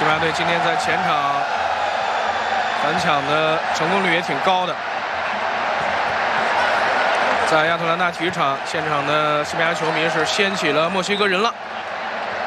西班牙队今天在前场反抢的成功率也挺高的。在亚特兰大体育场现场的西班牙球迷是掀起了墨西哥人浪。